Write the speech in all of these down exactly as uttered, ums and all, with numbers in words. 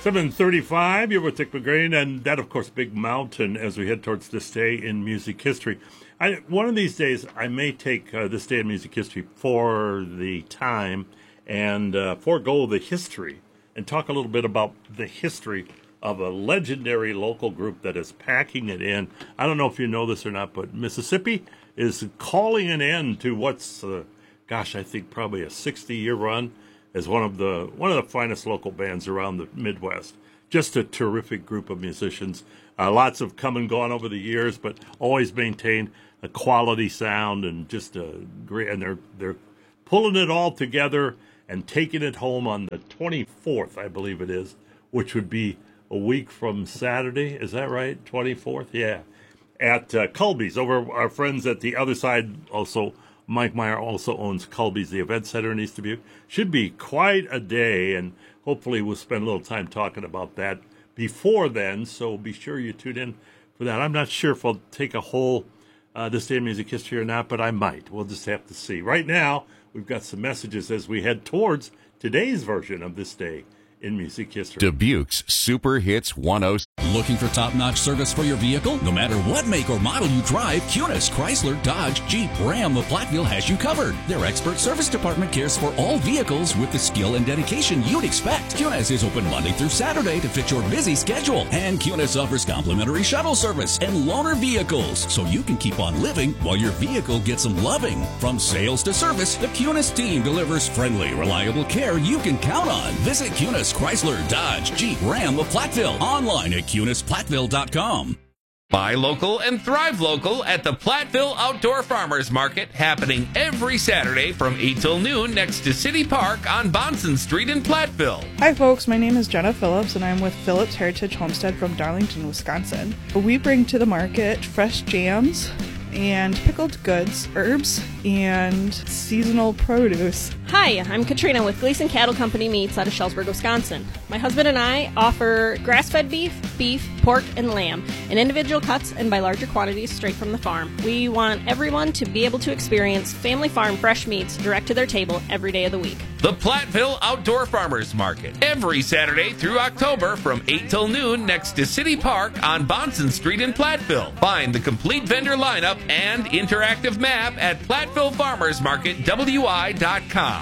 seven thirty-five, you're with Dick McGrain, and that, of course, Big Mountain as we head towards this day in music history. I, one of these days, I may take uh, this day in music history for the time and uh, forego the history and talk a little bit about the history of a legendary local group that is packing it in. I don't know if you know this or not, but Mississippi is calling an end to what's, uh, gosh, I think probably a sixty-year run as one of the one of the finest local bands around the Midwest. Just a terrific group of musicians. Uh, lots have come and gone over the years, but always maintained a quality sound and just a great. And they're they're pulling it all together and taking it home on the twenty-fourth, I believe it is, which would be a week from Saturday. Is that right? twenty-fourth, yeah. At uh, Colby's, over our friends at the other side also. Mike Meyer also owns Colby's, the event center in East Dubuque. Should be quite a day, and hopefully we'll spend a little time talking about that before then, so be sure you tune in for that. I'm not sure if I'll take a whole uh, This Day in Music History or not, but I might. We'll just have to see. Right now, we've got some messages as we head towards today's version of This Day in Music History. Dubuque's Super Hits one oh. Looking for top-notch service for your vehicle? No matter what make or model you drive, Cunis, Chrysler, Dodge, Jeep, Ram of Platteville has you covered. Their expert service department cares for all vehicles with the skill and dedication you'd expect. Cunis is open Monday through Saturday to fit your busy schedule. And Cunis offers complimentary shuttle service and loaner vehicles, so you can keep on living while your vehicle gets some loving. From sales to service, the Cunis team delivers friendly, reliable care you can count on. Visit Cunis, Chrysler, Dodge, Jeep, Ram of Platteville. Online at Cunis Platteville dot com. Buy local and thrive local at the Platteville Outdoor Farmers Market, happening every Saturday from eight till noon next to City Park on Bonson Street in Platteville. Hi folks, my name is Jenna Phillips and I'm with Phillips Heritage Homestead from Darlington, Wisconsin. We bring to the market fresh jams and pickled goods, herbs, and seasonal produce. Hi, I'm Katrina with Gleason Cattle Company Meats out of Shellsburg, Wisconsin. My husband and I offer grass-fed beef, beef, pork, and lamb in individual cuts and by larger quantities straight from the farm. We want everyone to be able to experience family farm fresh meats direct to their table every day of the week. The Platteville Outdoor Farmers Market, every Saturday through October from eight till noon next to City Park on Bonson Street in Platteville. Find the complete vendor lineup and interactive map at Platteville Farmers Market W I dot com.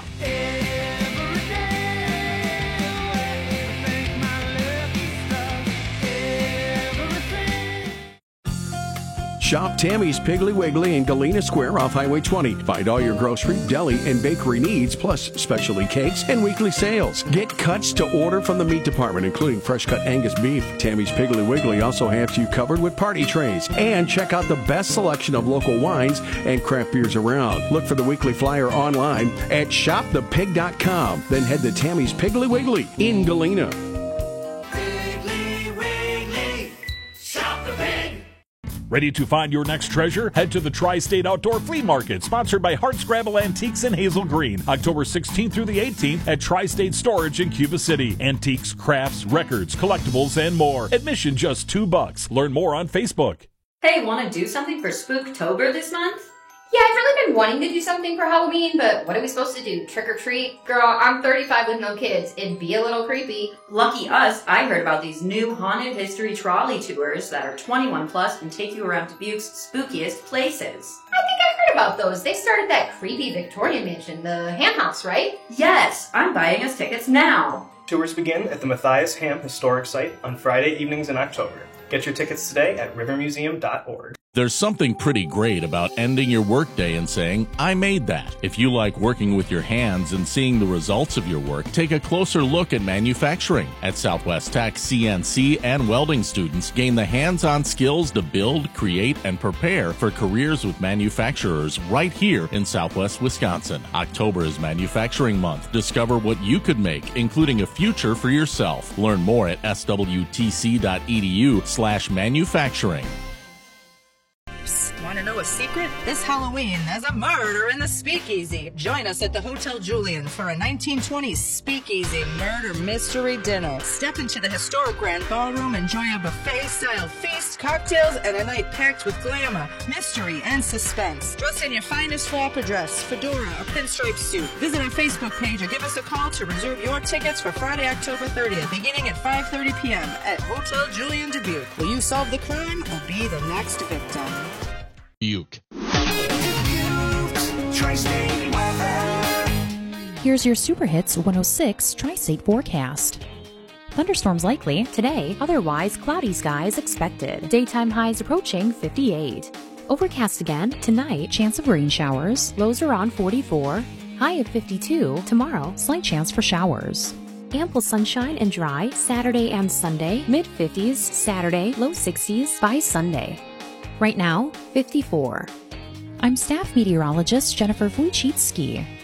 Shop Tammy's Piggly Wiggly in Galena Square off Highway twenty. Find all your grocery, deli, and bakery needs, plus specialty cakes and weekly sales. Get cuts to order from the meat department, including fresh-cut Angus beef. Tammy's Piggly Wiggly also has you covered with party trays. And check out the best selection of local wines and craft beers around. Look for the weekly flyer online at shop the pig dot com. Then head to Tammy's Piggly Wiggly in Galena. Ready to find your next treasure? Head to the Tri-State Outdoor Flea Market, sponsored by Hardscrabble Antiques in Hazel Green, October sixteenth through the eighteenth at Tri-State Storage in Cuba City. Antiques, crafts, records, collectibles, and more. Admission just two bucks. Learn more on Facebook. Hey, want to do something for Spooktober this month? Yeah, I've really been wanting to do something for Halloween, but what are we supposed to do? Trick or treat? Girl, I'm thirty-five with no kids. It'd be a little creepy. Lucky us, I heard about these new haunted history trolley tours that are twenty-one plus and take you around Dubuque's spookiest places. I think I heard about those. They started that creepy Victorian mansion, the Ham House, right? Yes, I'm buying us tickets now. Tours begin at the Matthias Ham Historic Site on Friday evenings in October. Get your tickets today at river museum dot org. There's something pretty great about ending your workday and saying, I made that. If you like working with your hands and seeing the results of your work, take a closer look at manufacturing. At Southwest Tech, C N C and welding students gain the hands-on skills to build, create, and prepare for careers with manufacturers right here in Southwest Wisconsin. October is Manufacturing Month. Discover what you could make, including a future for yourself. Learn more at s w t c dot e d u slash manufacturing. Want Want to know a secret? This Halloween, there's a murder in the speakeasy. Join us at the Hotel Julian for a nineteen twenties speakeasy murder mystery dinner. Step into the historic Grand Ballroom, enjoy a buffet-style feast, cocktails, and a night packed with glamour, mystery, and suspense. Dress in your finest flapper dress, fedora, or pinstripe suit. Visit our Facebook page or give us a call to reserve your tickets for Friday, October thirtieth, beginning at five thirty p.m. at Hotel Julian Dubuque. Will you solve the crime or be the next victim? Buke. Here's your Super Hits one oh six Tri-State forecast. Thunderstorms likely today, otherwise cloudy skies expected. Daytime highs approaching fifty-eight. Overcast again tonight, chance of rain showers. Lows around forty-four. High of fifty-two. Tomorrow, slight chance for showers. Ample sunshine and dry Saturday and Sunday. mid fifties Saturday, low sixties by Sunday. Right now, fifty-four. I'm staff meteorologist Jennifer Wojcicki.